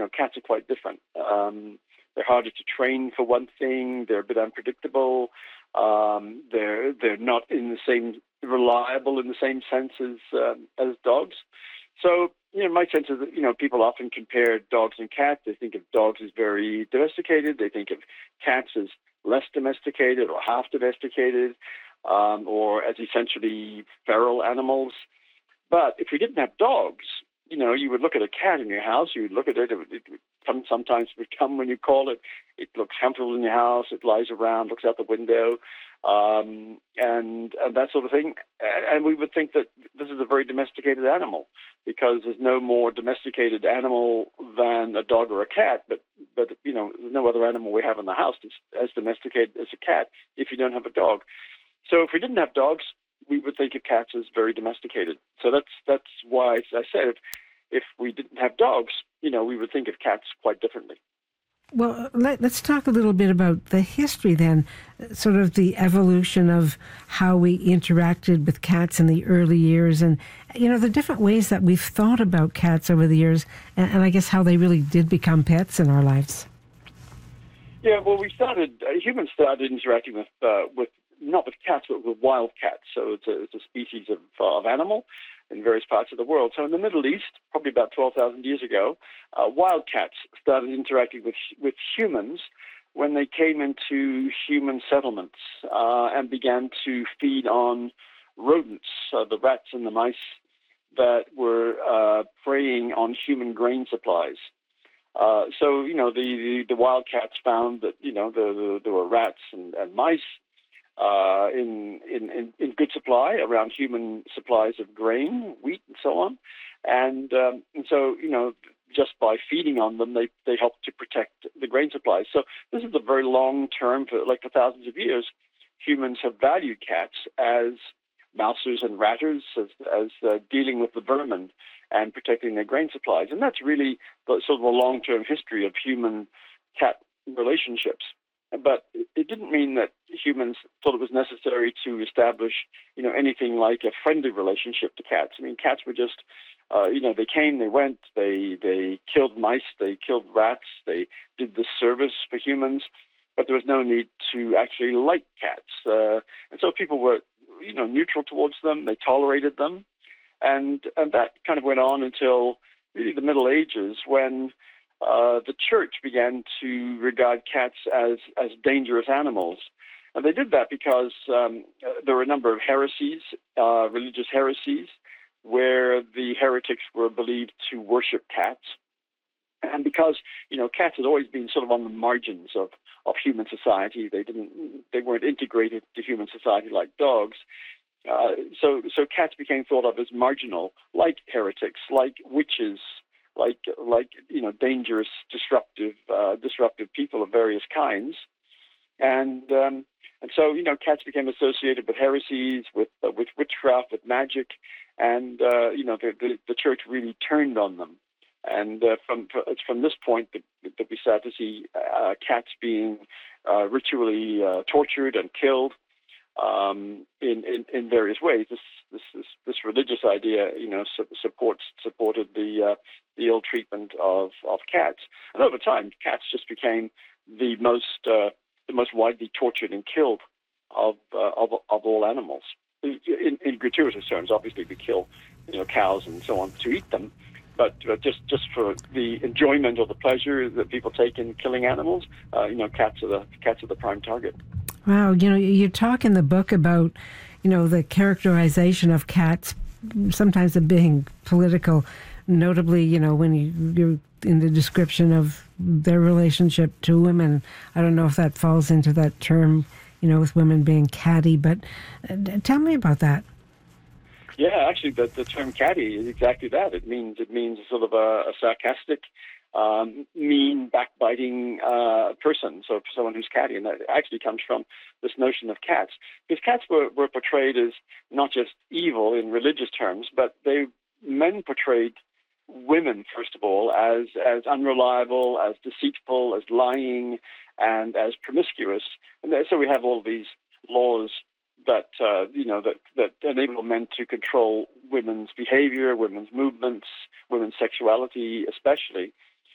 cats are quite different. They're harder to train for one thing. They're a bit unpredictable. They're not reliable in the same sense as dogs. So, my sense is that, people often compare dogs and cats. They think of dogs as very domesticated. They think of cats as less domesticated or half domesticated, or as essentially feral animals. But if we didn't have dogs, you would look at a cat in your house, you would look at it, it would sometimes come when you call it. It looks comfortable in your house, it lies around, looks out the window, and that sort of thing. And we would think that this is a very domesticated animal because there's no more domesticated animal than a dog or a cat, but there's no other animal we have in the house that's as domesticated as a cat if you don't have a dog. So if we didn't have dogs, we would think of cats as very domesticated. So that's why I said if we didn't have dogs, we would think of cats quite differently. Well, let's talk a little bit about the history then, sort of the evolution of how we interacted with cats in the early years and, the different ways that we've thought about cats over the years and I guess how they really did become pets in our lives. Yeah, well, humans started interacting with not with cats, but with wild cats. So it's a species of animal in various parts of the world. So in the Middle East, probably about 12,000 years ago, wild cats started interacting with humans when they came into human settlements and began to feed on rodents, the rats and the mice that were preying on human grain supplies. So the wild cats found that there were rats and mice in good supply around human supplies of grain, wheat, and so on, and so just by feeding on them, they help to protect the grain supplies. So this is a very long term for thousands of years. Humans have valued cats as mousers and ratters, as dealing with the vermin and protecting their grain supplies, and that's really sort of a long term history of human cat relationships. But it didn't mean that humans thought it was necessary to establish, anything like a friendly relationship to cats. I mean, cats were just, they came, they went, they killed mice, they killed rats, they did this service for humans, but there was no need to actually like cats. And so people were, neutral towards them, they tolerated them, and that kind of went on until really the Middle Ages when the church began to regard cats as dangerous animals. And they did that because there were a number of heresies, religious heresies, where the heretics were believed to worship cats. And because, cats had always been sort of on the margins of human society, they weren't integrated to human society like dogs. So cats became thought of as marginal, like heretics, like witches, like dangerous, disruptive people of various kinds, and so cats became associated with heresies, with witchcraft, with magic, and the church really turned on them, and it's from this point that we start to see cats being ritually tortured and killed in various ways. This religious idea, supported the ill treatment of cats, and over time, cats just became the most widely tortured and killed of all animals. In gratuitous terms, obviously, we kill cows and so on to eat them, but just for the enjoyment or the pleasure that people take in killing animals, cats are the prime target. Wow, you talk in the book about, the characterization of cats, sometimes of being political, notably, when you're in the description of their relationship to women. I don't know if that falls into that term, with women being catty, but tell me about that. Yeah, actually, the term catty is exactly that. It means sort of a sarcastic, mean, backbiting person, so someone who's catty, and that actually comes from this notion of cats. Because cats were portrayed as not just evil in religious terms, but men portrayed women, first of all, as unreliable, as deceitful, as lying, and as promiscuous. And so we have all these laws that enable men to control women's behavior, women's movements, women's sexuality especially.